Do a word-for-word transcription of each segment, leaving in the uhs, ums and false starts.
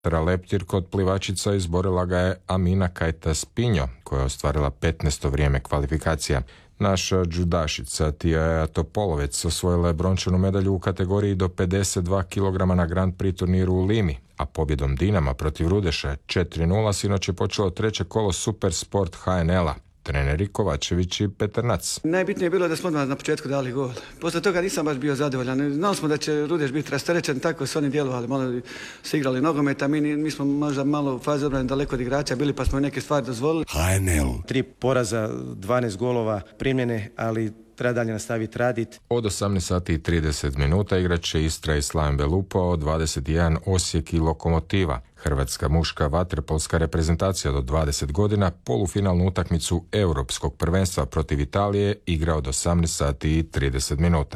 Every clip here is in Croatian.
leptir kod plivačica izborila ga je Amina Kajtas Pinjo, koja je ostvarila petnaesto vrijeme kvalifikacija. Naša džudašica Tija Topolovec osvojila je brončanu medalju u kategoriji do pedeset dva kilograma na Grand Prix turniru u Limi, a pobjedom Dinama protiv Rudeša četiri nula sinoć je počelo treće kolo Super Sport H N L-a. Treneri Kovačević i Petrnac. Najbitnije je bilo da smo odmah na početku dali gol. Posle toga nisam baš bio zadovoljan. Znali smo da će Rudeš biti rasterećen, tako su oni djelovali. Malo su igrali nogomet, a mi, mi smo možda malo u fazi odbrane daleko od igrača bili, pa smo neke stvari dozvolili. H N L. Tri poraza, dvanaest golova primljene, ali treba dalje nastaviti raditi. Od osamnaest sati i trideset minuta igrat će Istra i Slaven Belupo, od dvadeset jedan Osijek i Lokomotiva. Hrvatska muška vaterpolska reprezentacija do dvadeset godina polufinalnu utakmicu Europskog prvenstva protiv Italije igra od osamnaest sati i trideset minuta.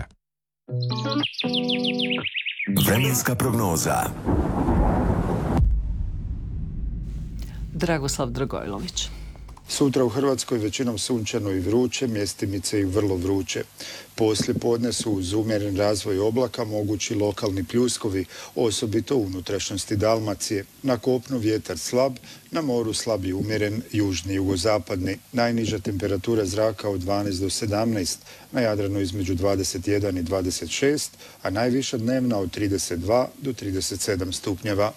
Vremenska prognoza. Dragoslav Dragojlović. Sutra u Hrvatskoj većinom sunčano i vruće, mjestimice i vrlo vruće. Poslije podne su uz umjeren razvoj oblaka mogući lokalni pljuskovi, osobito u unutrašnjosti Dalmacije. Na kopnu vjetar slab, na moru slab i umjeren, južni i jugozapadni. Najniža temperatura zraka od dvanaest do sedamnaest, na Jadranu između dvadeset jedan i dvadeset šest, a najviša dnevna od trideset dva do trideset sedam stupnjeva.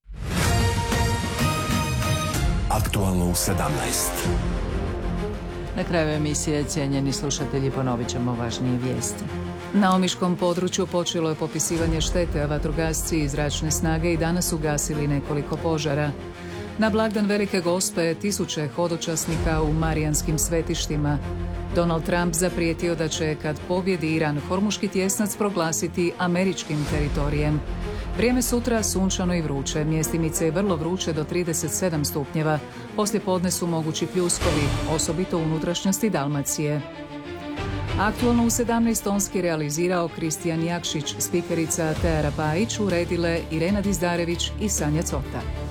Aktualno u sedamnaest. Na kraju emisije, cijenjeni slušatelji, ponovit ćemo važnije vijesti. Na omiškom području počelo je popisivanje štete, a vatrogasci i zračne snage i danas ugasili nekoliko požara. Na blagdan Velike Gospe tisuće hodočasnika u marijanskim svetištima. Donald Trump zaprijetio da će, kad pobjedi Iran, Hormuški tjesnac proglasiti američkim teritorijem. Vrijeme sutra sunčano i vruće, mjestimice je vrlo vruće do trideset sedam stupnjeva. Poslije podne su mogući pljuskovi, osobito u unutrašnjosti Dalmacije. Aktualno u sedamnaest tonski realizirao Kristijan Jakšić, spikerica Teara Pajić, uredile Irena Dizdarević i Sanja Cota.